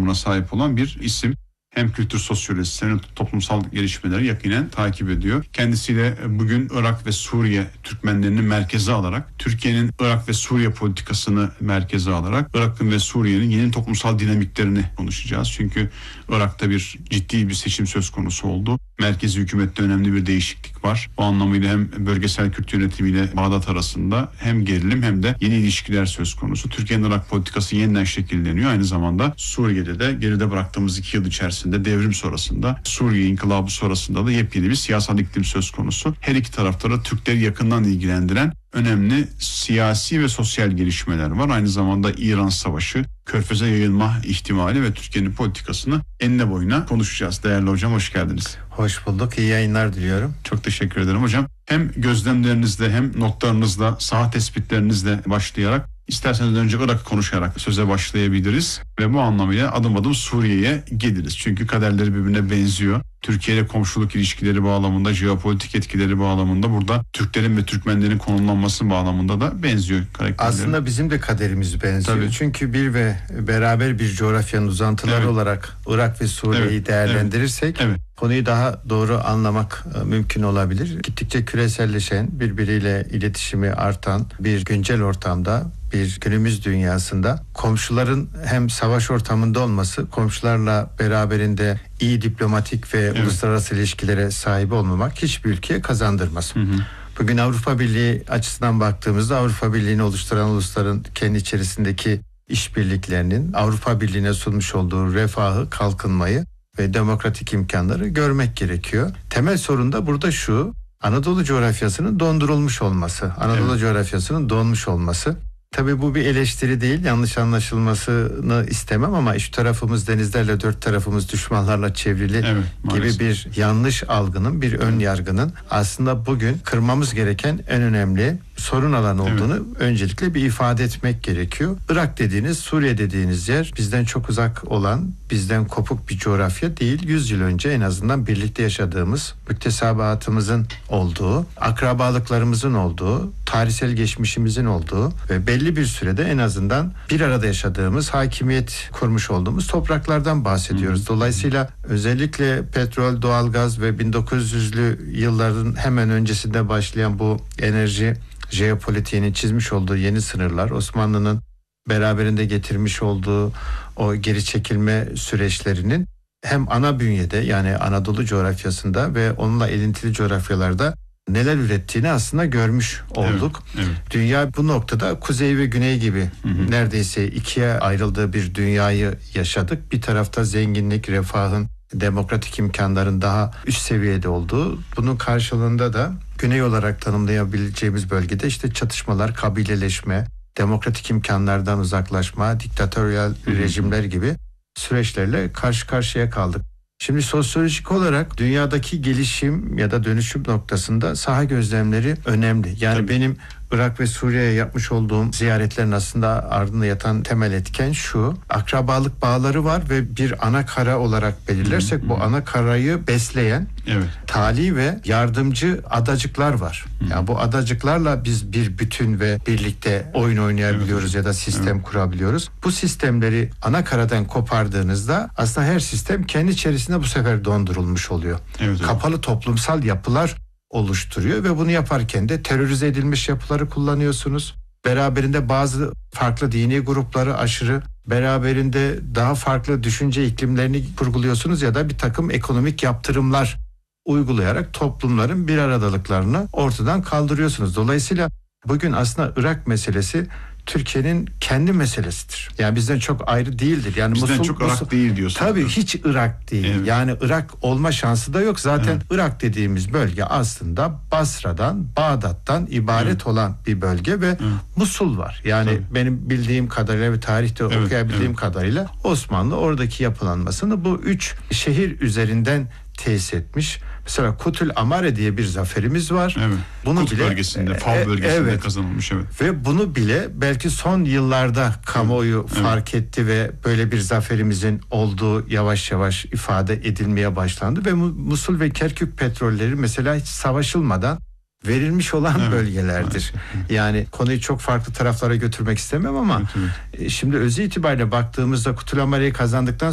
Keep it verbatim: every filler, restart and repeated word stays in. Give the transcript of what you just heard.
kavramına sahip olan bir isim. Hem kültür sosyolojisi hem toplumsal gelişmeleri yakinen takip ediyor. Kendisiyle bugün Irak ve Suriye Türkmenlerini merkeze alarak, Türkiye'nin Irak ve Suriye politikasını merkeze alarak, Irak'ın ve Suriye'nin yeni toplumsal dinamiklerini konuşacağız. Çünkü Irak'ta bir ciddi bir seçim söz konusu oldu. Merkezi hükümette önemli bir değişiklik var. Bu anlamıyla hem bölgesel Kürt yönetimiyle Bağdat arasında hem gerilim hem de yeni ilişkiler söz konusu. Türkiye'nin Irak politikası yeniden şekilleniyor. Aynı zamanda Suriye'de de geride bıraktığımız iki yıl içerisinde devrim sonrasında, Suriye inkılabı sonrasında da yepyeni bir siyasal iklim söz konusu. Her iki tarafta da Türkleri yakından ilgilendiren önemli siyasi ve sosyal gelişmeler var. Aynı zamanda İran Savaşı, Körfez'e yayılma ihtimali ve Türkiye'nin politikasını enine boyuna konuşacağız. Değerli hocam, hoş geldiniz. Hoş bulduk. İyi yayınlar diliyorum. Çok teşekkür ederim hocam. Hem gözlemlerinizle hem notlarınızla, saha tespitlerinizle başlayarak, İsterseniz önce Irak'ı konuşarak söze başlayabiliriz ve bu anlamıyla adım adım Suriye'ye geliriz. Çünkü kaderleri birbirine benziyor. Türkiye ile komşuluk ilişkileri bağlamında, jeopolitik etkileri bağlamında, burada Türklerin ve Türkmenlerin konumlanması bağlamında da benziyor karakterleri. Aslında bizim de kaderimiz benziyor. Tabii. Çünkü bir ve beraber bir coğrafyanın uzantıları evet. olarak Irak ve Suriye'yi evet. değerlendirirsek evet. Evet. konuyu daha doğru anlamak mümkün olabilir. Gittikçe küreselleşen, birbiriyle iletişimi artan bir güncel ortamda, bir günümüz dünyasında komşuların hem savaş ortamında olması, komşularla beraberinde iyi diplomatik ve evet. uluslararası ilişkilere sahip olmamak hiçbir ülkeye kazandırmaz. Hı hı. Bugün Avrupa Birliği açısından baktığımızda Avrupa Birliği'ni oluşturan ulusların kendi içerisindeki işbirliklerinin Avrupa Birliği'ne sunmuş olduğu refahı, kalkınmayı ve demokratik imkanları görmek gerekiyor. Temel sorun da burada şu: Anadolu coğrafyasının dondurulmuş olması, Anadolu evet. coğrafyasının donmuş olması. Tabii bu bir eleştiri değil, yanlış anlaşılmasını istemem ama üç tarafımız denizlerle, dört tarafımız düşmanlarla çevrili evet, gibi bir yanlış algının, bir ön yargının aslında bugün kırmamız gereken en önemli sorun alanı olduğunu evet. öncelikle bir ifade etmek gerekiyor. Irak dediğiniz, Suriye dediğiniz yer bizden çok uzak olan, bizden kopuk bir coğrafya değil. yüz yıl önce en azından birlikte yaşadığımız, müktesebatımızın olduğu, akrabalıklarımızın olduğu, tarihsel geçmişimizin olduğu ve belli bir sürede en azından bir arada yaşadığımız, hakimiyet kurmuş olduğumuz topraklardan bahsediyoruz. Dolayısıyla özellikle petrol, doğalgaz ve bin dokuz yüzlü yılların hemen öncesinde başlayan bu enerji jeopolitiğinin çizmiş olduğu yeni sınırlar, Osmanlı'nın beraberinde getirmiş olduğu o geri çekilme süreçlerinin hem ana bünyede, yani Anadolu coğrafyasında ve onunla ilintili coğrafyalarda neler ürettiğini aslında görmüş olduk. Evet, evet. Dünya bu noktada kuzey ve güney gibi hı hı. neredeyse ikiye ayrıldığı bir dünyayı yaşadık. Bir tarafta zenginlik, refahın, demokratik imkanların daha üst seviyede olduğu, bunun karşılığında da güney olarak tanımlayabileceğimiz bölgede işte çatışmalar, kabileleşme, demokratik imkanlardan uzaklaşma, diktatöryal hı hı. rejimler gibi süreçlerle karşı karşıya kaldık. Şimdi sosyolojik olarak dünyadaki gelişim ya da dönüşüm noktasında saha gözlemleri önemli. Yani Tabii. benim Irak ve Suriye'ye yapmış olduğum ziyaretlerin aslında ardında yatan temel etken şu: akrabalık bağları var ve bir ana kara olarak belirlersek hı hı. bu ana karayı besleyen evet. tali ve yardımcı adacıklar var. Hı hı. Yani bu adacıklarla biz bir bütün ve birlikte oyun oynayabiliyoruz evet. ya da sistem evet. kurabiliyoruz. Bu sistemleri ana karadan kopardığınızda aslında her sistem kendi içerisinde bu sefer dondurulmuş oluyor. Evet, evet. Kapalı toplumsal yapılar oluşturuyor ve bunu yaparken de terörize edilmiş yapıları kullanıyorsunuz. Beraberinde bazı farklı dini grupları aşırı, beraberinde daha farklı düşünce iklimlerini kurguluyorsunuz ya da bir takım ekonomik yaptırımlar uygulayarak toplumların bir aradalıklarını ortadan kaldırıyorsunuz. Dolayısıyla bugün aslında Irak meselesi Türkiye'nin kendi meselesidir. Yani bizden çok ayrı değildir. Yani bizden Musul, çok Irak Musul, değil diyorsun. Tabii hiç Irak değil. Evet. Yani Irak olma şansı da yok. Zaten evet. Irak dediğimiz bölge aslında Basra'dan, Bağdat'tan ibaret evet. olan bir bölge ve evet. Musul var. Yani Tabii. benim bildiğim kadarıyla ve tarihte evet. okuyabildiğim evet. kadarıyla Osmanlı oradaki yapılanmasını bu üç şehir üzerinden tesis etmiş. Mesela Kutül Amare diye bir zaferimiz var. Evet. Bunu Kut bile bölgesinde, Fav bölgesinde evet. kazanılmış evet. Ve bunu bile belki son yıllarda kamuoyu evet. fark etti ve böyle bir zaferimizin olduğu yavaş yavaş ifade edilmeye başlandı ve Musul ve Kerkük petrolleri mesela hiç savaşılmadan verilmiş olan evet. bölgelerdir. Evet. Yani konuyu çok farklı taraflara götürmek istemem ama evet, evet. şimdi özü itibariyle baktığımızda Kutül Amare'yi kazandıktan